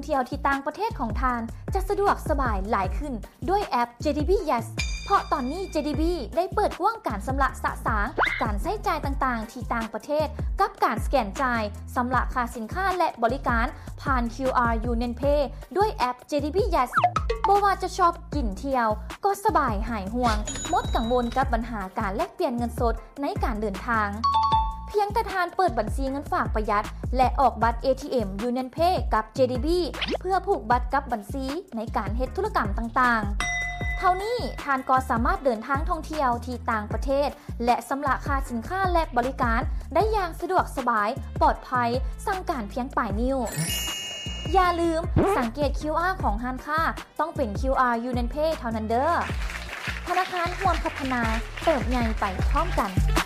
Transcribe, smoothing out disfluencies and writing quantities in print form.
เที่ยวที่ต่างประเทศของทานจะสะดวกสบายหลายขึ้นด้วยแอป JDB Yes เพราะตอนนี้ JDB ได้เปิดกว้างการชำระสะสางการใช้จ่ายต่างๆที่ต่างประเทศกับการสแกนจ่ายชำระค่าสินค้าและบริการผ่าน QR Union Pay ด้วยแอป JDB Yes บ่ว่าจะชอบกินเที่ยวก็สบายหายห่วงหมดกังวลกับปัญหาการแลกเปลี่ยนเงินสดในการเดินทางเพียงแต่ทานเปิดบัญชีเงินฝากประหยัดและออกบัตร ATM Union Pay กับ JDB เพื่อผูกบัตรกับบัญชีในการเฮ็ดธุรกรรมต่างๆเท่านี้ทานก็สามารถเดินทางท่องเที่ยวที่ต่างประเทศและชำระค่าสินค้าและบริการได้อย่างสะดวกสบายปลอดภัยสั่งการเพียงปลายนิ้วอย่าลืมสังเกต QR ของร้านค้าต้องเป็น QR Union Pay เท่านั้นเด้อธนาคารควรพัฒนาเติบใหญ่ไปพร้อมกัน